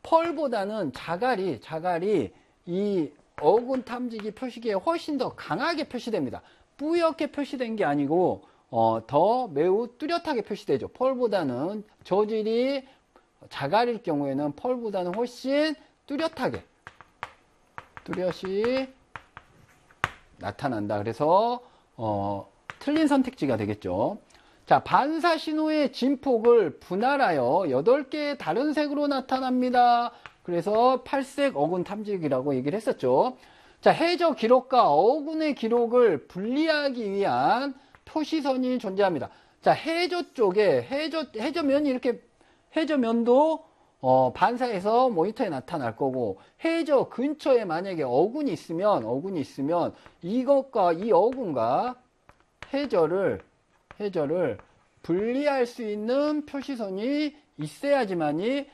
펄보다는 자갈이 이 어군 탐지기 표시기에 훨씬 더 강하게 표시됩니다. 뿌옇게 표시된 게 아니고 더 매우 뚜렷하게 표시되죠. 펄보다는 저질이 자갈일 경우에는 펄보다는 훨씬 뚜렷이 나타난다. 그래서 틀린 선택지가 되겠죠. 자, 반사 신호의 진폭을 분할하여 8개의 다른 색으로 나타납니다. 그래서 8색 어군 탐지기라고 얘기를 했었죠. 자, 해저 기록과 어군의 기록을 분리하기 위한 표시선이 존재합니다. 자, 해저 쪽에 해저면이 이렇게 해저면도 반사해서 모니터에 나타날 거고, 해저 근처에 만약에 어군이 있으면 이것과 이 어군과 해저를 분리할 수 있는 표시선이 있어야지만이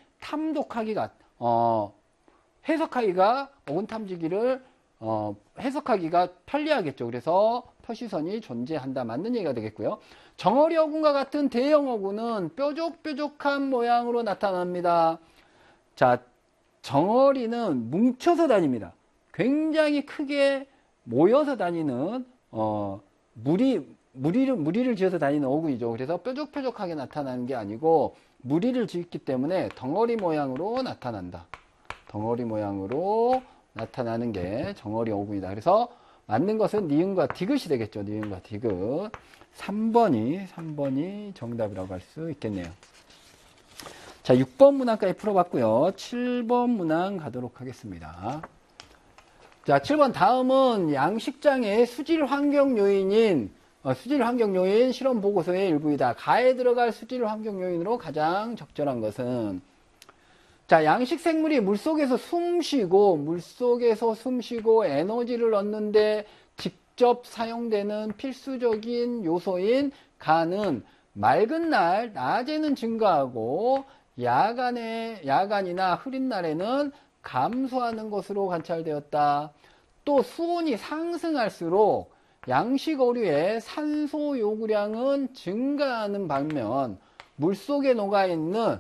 해석하기가 어군 탐지기를 해석하기가 편리하겠죠. 그래서 표시선이 존재한다. 맞는 얘기가 되겠고요. 정어리 어군과 같은 대형 어군은 뾰족뾰족한 모양으로 나타납니다. 자, 정어리는 뭉쳐서 다닙니다. 굉장히 크게 모여서 다니는 무리를 지어서 다니는 어군이죠. 그래서 뾰족뾰족하게 나타나는 게 아니고 무리를 지었기 때문에 덩어리 모양으로 나타난다. 덩어리 모양으로 나타나는 게 정어리 어군이다. 그래서 맞는 것은 니은과 디귿이 되겠죠. 니은과 디귿. 3번이 정답이라고 할 수 있겠네요. 자, 6번 문항까지 풀어봤고요. 7번 문항 가도록 하겠습니다. 자, 7번 다음은 양식장의 수질 환경 요인 실험 보고서의 일부이다. 가에 들어갈 수질 환경 요인으로 가장 적절한 것은, 자, 양식 생물이 물속에서 숨쉬고 에너지를 얻는데 직접 사용되는 필수적인 요소인 간은 맑은 날 낮에는 증가하고 야간이나 흐린 날에는 감소하는 것으로 관찰되었다. 또 수온이 상승할수록 양식 어류의 산소 요구량은 증가하는 반면 물속에 녹아있는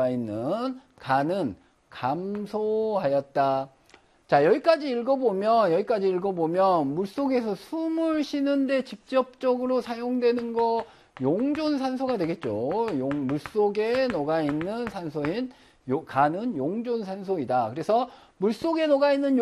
간은 감소하였다. 자, 여기까지 읽어보면 물속에서 숨을 쉬는데 직접적으로 사용되는 거 용존산소가 되겠죠. 물속에 녹아있는 산소인 간은 용존산소이다. 그래서 물속에 녹아있는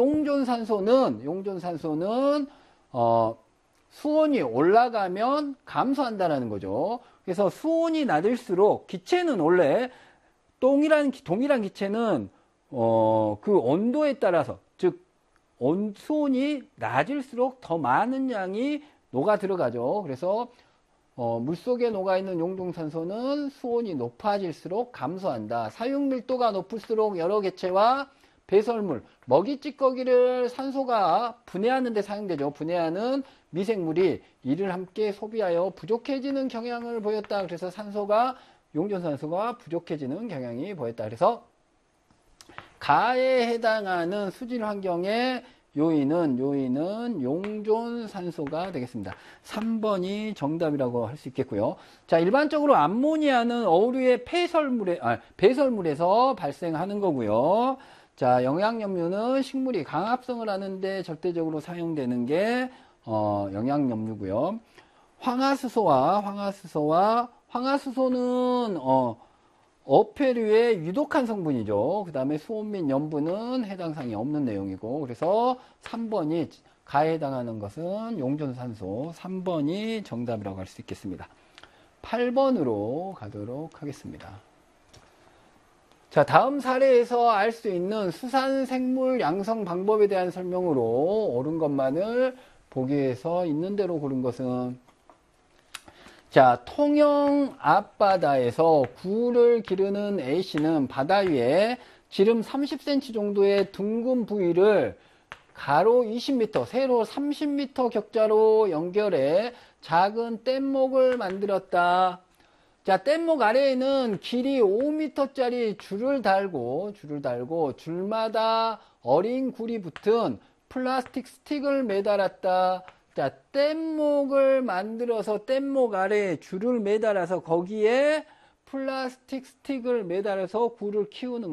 용존산소는 수온이 올라가면 감소한다는 거죠. 그래서 수온이 낮을수록 기체는 원래 동일한 기체는 그 온도에 따라서, 즉 수온이 낮을수록 더 많은 양이 녹아 들어가죠. 그래서 물속에 녹아있는 용존산소는 수온이 높아질수록 감소한다. 사육 밀도가 높을수록 여러 개체와 배설물, 먹이 찌꺼기를 산소가 분해하는 데 사용되죠. 분해하는 미생물이 이를 함께 소비하여 부족해지는 경향을 보였다. 그래서 용존산소가 부족해지는 경향이 보였다. 그래서 가에 해당하는 수질 환경의 요인은 용존산소가 되겠습니다. 3번이 정답이라고 할 수 있겠고요. 자, 일반적으로 암모니아는 어류의 배설물에서 발생하는 거고요. 자, 영양염료는 식물이 강합성을 하는데 절대적으로 사용되는 게 영양염료고요. 황화수소는 어패류의 유독한 성분이죠. 그 다음에 수온 및 염분은 해당 사항이 없는 내용이고, 그래서 3번이 가에 해당하는 것은 용존산소, 3번이 정답이라고 할 수 있겠습니다. 8번으로 가도록 하겠습니다. 자, 다음 사례에서 알 수 있는 수산생물 양성 방법에 대한 설명으로 옳은 것만을 보기 위해서 있는 대로 고른 것은, 자, 통영 앞바다에서 굴을 기르는 A씨는 바다 위에 지름 30cm 정도의 둥근 부위를 가로 20m, 세로 30m 격자로 연결해 작은 뗏목을 만들었다. 자, 뗏목 아래에는 길이 5m짜리 줄을 달고 줄마다 어린 굴이 붙은 플라스틱 스틱을 매달았다. 자, 뗏목을 만들어서 뗏목 아래에 줄을 매달아서 거기에 플라스틱 스틱을 매달아서 굴을 키우는